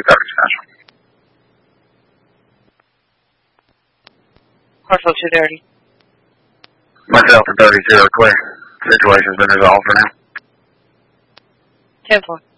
230 special. Hartsville 230. Myself to 30 clear. Situation's been resolved for now. 10-4.